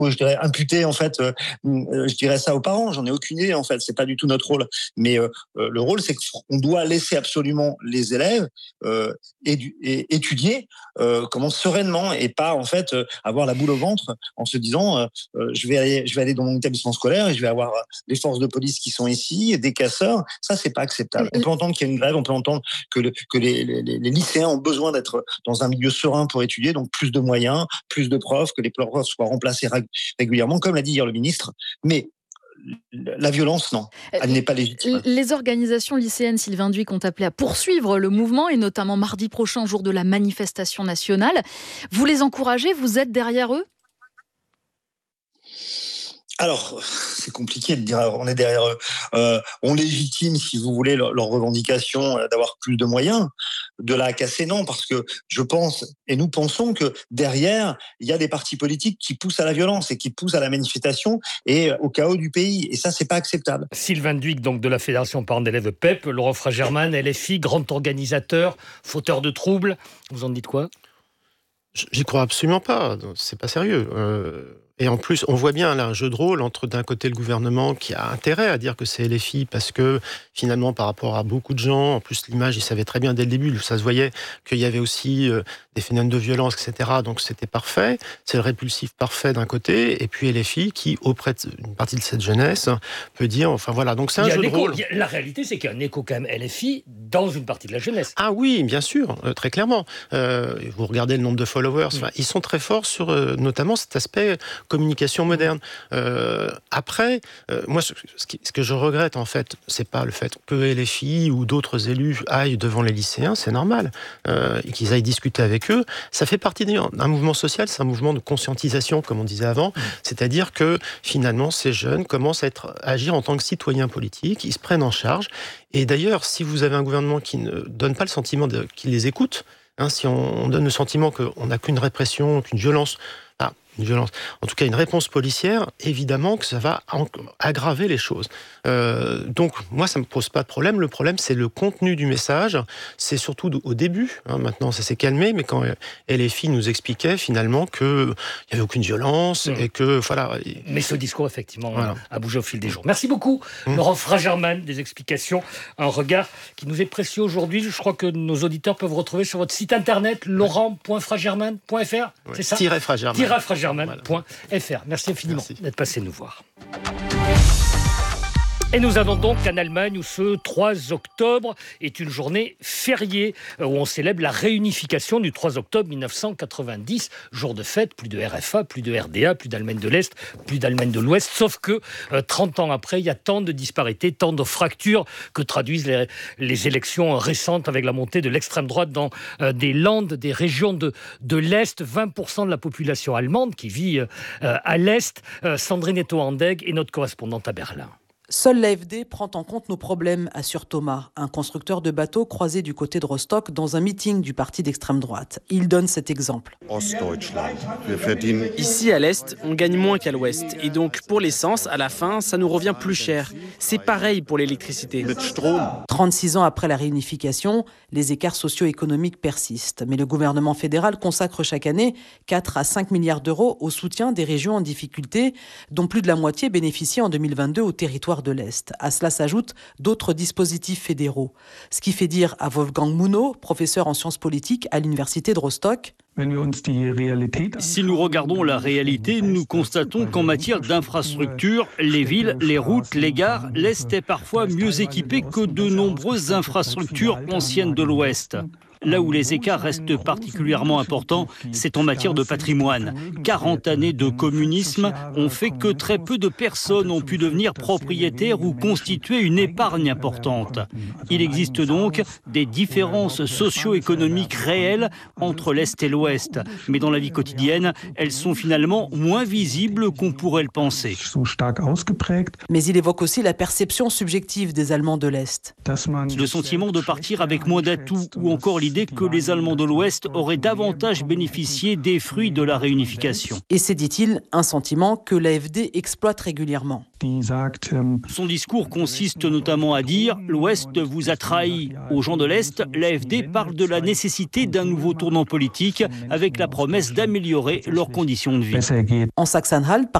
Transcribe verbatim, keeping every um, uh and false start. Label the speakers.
Speaker 1: ou je dirais imputer en fait, euh, je dirais ça aux parents. J'en ai aucune idée en fait. C'est pas du tout notre rôle. Mais euh, le rôle, c'est qu'on doit laisser absolument les élèves euh, édu- et étudier euh, comment sereinement et pas en fait euh, avoir la boule au ventre en se disant euh, euh, je vais aller, je vais aller dans mon établissement scolaire et je vais avoir les forces de police qui sont ici, des casseurs. Ça, c'est pas acceptable. On peut entendre qu'il y a une grève, on peut entendre que, le, que les, les, les lycéens ont besoin d'être dans un milieu serein pour étudier, donc plus de moyens, plus de profs, que les profs soient remplacés régulièrement, comme l'a dit hier le ministre. Mais la violence, non, elle n'est pas légitime.
Speaker 2: Les organisations lycéennes, Sylvain Dhuicq, ont appelé à poursuivre le mouvement, et notamment mardi prochain, jour de la manifestation nationale. Vous les encouragez, vous êtes derrière eux ?
Speaker 1: Alors, c'est compliqué de dire on est derrière eux. Euh, on légitime, si vous voulez, leur, leur revendication d'avoir plus de moyens. De là à casser, non, parce que je pense, et nous pensons que derrière, il y a des partis politiques qui poussent à la violence et qui poussent à la manifestation et au chaos du pays. Et ça, c'est pas acceptable.
Speaker 3: Sylvain Dhuicq, donc de la Fédération parents d'élèves P E P, Laurent Fragerman, L F I, grand organisateur, fauteur de troubles. Vous en dites quoi ?
Speaker 4: J'y crois absolument pas. C'est pas sérieux. Euh... Et en plus, on voit bien là un jeu de rôle entre d'un côté le gouvernement qui a intérêt à dire que c'est L F I parce que finalement par rapport à beaucoup de gens, en plus l'image, ils savaient très bien dès le début, ça se voyait qu'il y avait aussi euh, des phénomènes de violence, et cetera. Donc c'était parfait. C'est le répulsif parfait d'un côté, et puis L F I qui, auprès d'une partie de cette jeunesse, peut dire, enfin voilà, donc c'est un jeu
Speaker 3: un
Speaker 4: de
Speaker 3: écho,
Speaker 4: rôle.
Speaker 3: A, la réalité, c'est qu'il y a un écho quand même L F I dans une partie de la jeunesse.
Speaker 4: Ah oui, bien sûr, euh, très clairement. Euh, vous regardez le nombre de followers, mmh. ils sont très forts sur euh, notamment cet aspect communication moderne. Euh, après, euh, moi, ce, ce, qui, ce que je regrette, en fait, c'est pas le fait que L F I ou d'autres élus aillent devant les lycéens, c'est normal, euh, et qu'ils aillent discuter avec eux. Ça fait partie d'un mouvement social, c'est un mouvement de conscientisation, comme on disait avant, mmh. c'est-à-dire que, finalement, ces jeunes commencent à, être, à agir en tant que citoyens politiques, ils se prennent en charge, et d'ailleurs, si vous avez un gouvernement qui ne donne pas le sentiment de, qu'il les écoute, hein, si on, on donne le sentiment qu'on n'a qu'une répression, qu'une violence, ah, une violence, en tout cas une réponse policière, évidemment que ça va aggraver les choses. Euh, donc moi ça me pose pas de problème. Le problème c'est le contenu du message. C'est surtout au début. Hein, maintenant ça s'est calmé, mais quand L F I nous expliquait finalement que il y avait aucune violence mmh. et que voilà.
Speaker 3: Mais ce discours effectivement voilà. a bougé au fil des jours. Merci beaucoup mmh. Laurent Fragerman des explications, un regard qui nous est précieux aujourd'hui. Je crois que nos auditeurs peuvent retrouver sur votre site internet laurent point fragerman point f r.
Speaker 4: Oui.
Speaker 3: C'est ça.
Speaker 4: Tiret Fragerman.
Speaker 3: Tiret Fragerman point f r. Merci infiniment Merci. d'être passé nous voir. Et nous allons donc en Allemagne où ce trois octobre est une journée fériée où on célèbre la réunification du trois octobre mille neuf cent quatre-vingt-dix. Jour de fête, plus de R F A, plus de R D A, plus d'Allemagne de l'Est, plus d'Allemagne de l'Ouest. Sauf que euh, trente ans après, il y a tant de disparités, tant de fractures que traduisent les, les élections récentes avec la montée de l'extrême droite dans euh, des Landes, des régions de, de l'Est. vingt pour cent de la population allemande qui vit euh, à l'Est. Euh, Sandrine Eto-Handeg est notre correspondante à Berlin.
Speaker 5: Seule l'A F D prend en compte nos problèmes, assure Thomas, un constructeur de bateaux croisé du côté de Rostock dans un meeting du parti d'extrême droite. Il donne cet exemple.
Speaker 6: Ici à l'Est, on gagne moins qu'à l'Ouest. Et donc pour l'essence, à la fin, ça nous revient plus cher. C'est pareil pour l'électricité.
Speaker 5: trente-six ans après la réunification, les écarts socio-économiques persistent. Mais le gouvernement fédéral consacre chaque année quatre à cinq milliards d'euros au soutien des régions en difficulté, dont plus de la moitié bénéficient en deux mille vingt-deux au territoire de l'Est. À cela s'ajoutent d'autres dispositifs fédéraux. Ce qui fait dire à Wolfgang Munoz, professeur en sciences politiques à l'université de Rostock,
Speaker 7: si nous regardons la réalité, nous constatons qu'en matière d'infrastructures, les villes, les routes, les gares, l'Est est parfois mieux équipé que de nombreuses infrastructures anciennes de l'Ouest. Là où les écarts restent particulièrement importants, c'est en matière de patrimoine. quarante années de communisme ont fait que très peu de personnes ont pu devenir propriétaires ou constituer une épargne importante. Il existe donc des différences socio-économiques réelles entre l'Est et l'Ouest. Mais dans la vie quotidienne, elles sont finalement moins visibles qu'on pourrait le penser.
Speaker 5: Mais il évoque aussi la perception subjective des Allemands de l'Est.
Speaker 7: Le sentiment de partir avec moins d'atouts ou encore l'idée l'idée que les Allemands de l'Ouest auraient davantage bénéficié des fruits de la réunification.
Speaker 5: Et c'est, dit-il, un sentiment que l'A F D exploite régulièrement.
Speaker 7: Son discours consiste notamment à dire « l'Ouest vous a trahi ». Aux gens de l'Est, l'A F D parle de la nécessité d'un nouveau tournant politique avec la promesse d'améliorer leurs conditions de vie.
Speaker 5: En Saxe-Anhalt,